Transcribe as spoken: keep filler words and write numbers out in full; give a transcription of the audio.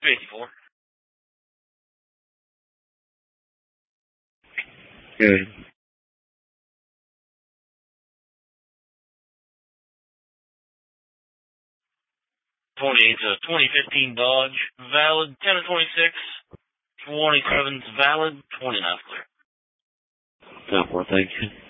fifty-four. Good. twenty-eight, a twenty fifteen Dodge, valid. ten of twenty-six. twenty-seven's valid. twenty-nine's clear. Not more, thank you.